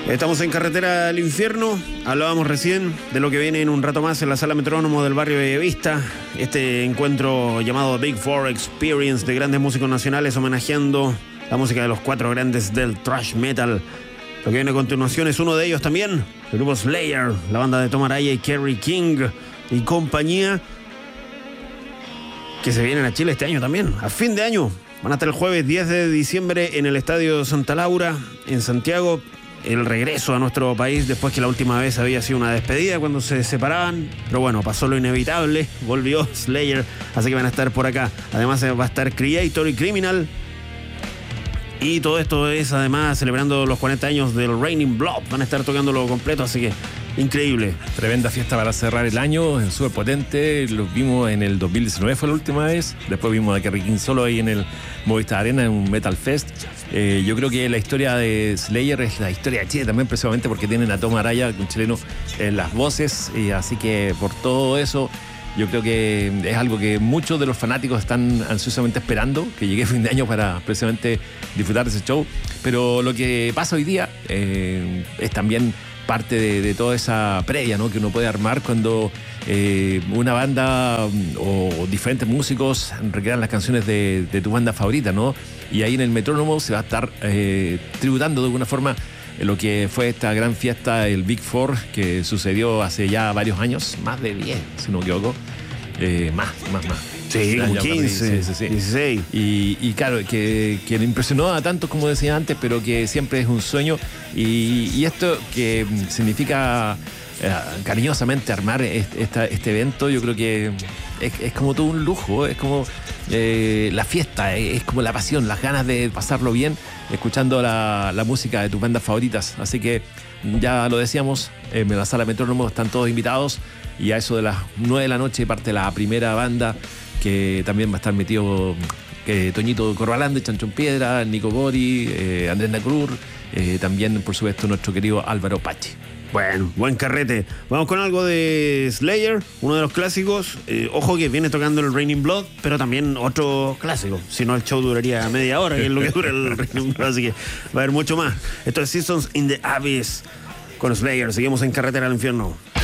Estamos en Carretera al Infierno. Hablábamos recién de lo que viene en un rato más en la Sala Metrónomo del barrio Bellavista. Este encuentro llamado Big Four Experience de grandes músicos nacionales homenajeando la música de los 4 grandes del thrash metal. Lo que viene a continuación es uno de ellos también, el grupo Slayer, la banda de Tom Araya y Kerry King y compañía, que se vienen a Chile este año también, a fin de año. Van a estar el jueves 10 de diciembre en el Estadio Santa Laura, en Santiago. El regreso a nuestro país después que la última vez había sido una despedida cuando se separaban, pero bueno, pasó lo inevitable, volvió Slayer, así que van a estar por acá. Además va a estar Creator y Criminal, y todo esto es además celebrando los 40 años del Raining Blood. Van a estar tocándolo completo, así que increíble. Tremenda fiesta para cerrar el año, súper potente. Los vimos en el 2019, fue la última vez. Después vimos a Kerry King solo ahí en el Movistar Arena, en un Metal Fest. Yo creo que la historia de Slayer es la historia de Chile también, precisamente porque tienen a Tom Araya, un chileno, en las voces. Así que por todo eso, yo creo que es algo que muchos de los fanáticos están ansiosamente esperando, que llegue fin de año para precisamente disfrutar de ese show. Pero lo que pasa hoy día es también parte de toda esa previa, ¿no?, que uno puede armar cuando una banda o diferentes músicos recrean las canciones de tu banda favorita, ¿no? Y ahí en el Metrónomo se va a estar tributando de alguna forma lo que fue esta gran fiesta, el Big Four, que sucedió hace ya varios años, más de 10, si no me equivoco. Más. Sí, como 15, sí. 16. Y claro, que le impresionó a tantos, como decía antes, pero que siempre es un sueño. Y esto que significa cariñosamente armar este evento, yo creo que es como todo un lujo, es como la fiesta, es como la pasión, las ganas de pasarlo bien escuchando la música de tus bandas favoritas. Así que ya lo decíamos, en la Sala Metrónomo están todos invitados, y a eso de las 9 de la noche parte la primera banda, que también va a estar metido Toñito Corbalán, Chanchón Piedra, Nico Bori, Andrés Nacrur, también por supuesto nuestro querido Álvaro Pachi. Bueno, buen carrete. Vamos con algo de Slayer, uno de los clásicos. Ojo que viene tocando el Raining Blood, pero también otro clásico. Si no, el show duraría media hora, que es lo que dura el Raining Blood, así que va a haber mucho más. Esto es Seasons in the Abyss con Slayer. Seguimos en Carretera al Infierno.